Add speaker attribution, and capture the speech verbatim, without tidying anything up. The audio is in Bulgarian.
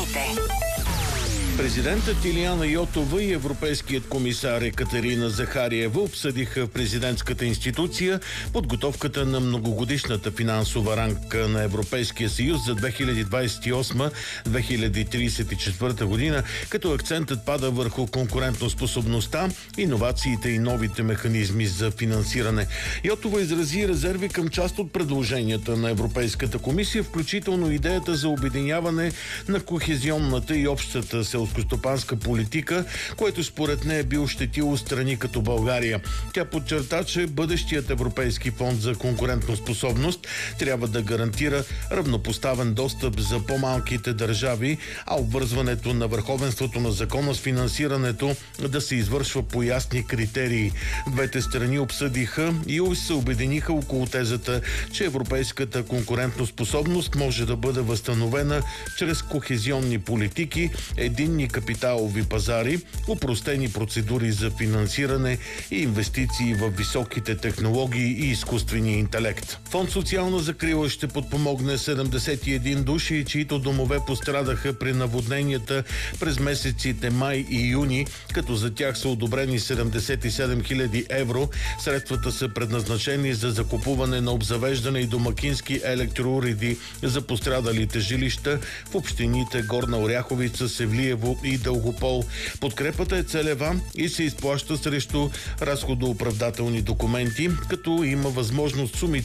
Speaker 1: новините.
Speaker 2: Президентът Илияна Йотова и европейският комисар Екатерина Захариева обсъдиха в президентската институция подготовката на многогодишната финансова рамка на Европейския съюз за две хиляди двадесет и осма - две хиляди тридесет и четвърта година, като акцентът пада върху конкурентоспособността, иновациите и новите механизми за финансиране. Йотова изрази резерви към част от предложенията на Европейската комисия, включително идеята за обединяване на кохезионната и общата селскостопанска политика, което според нея би ощетило страни като България. Тя подчерта, че бъдещият Европейски фонд за конкурентоспособност трябва да гарантира равнопоставен достъп за по-малките държави, а обвързването на върховенството на закона с финансирането да се извършва по ясни критерии. Двете страни обсъдиха и се обединиха около тезата, че европейската конкурентоспособност може да бъде възстановена чрез кохезионни политики, единни капиталови пазари, опростени процедури за финансиране и инвестиции в високите технологии и изкуствения интелект. Фонд социална закрила ще подпомогне седемдесет и един души, чиито домове пострадаха при наводненията през месеците май и юни, като за тях са одобрени седемдесет и седем хиляди евро. Средствата са предназначени за закупуване на обзавеждане и домакински електроуреди за пострадалите жилища в общините Горна Оряховица, Севлиево и Дългопол. Подкрепата е целева и се изплаща срещу разходооправдателни документи, като има възможност сумите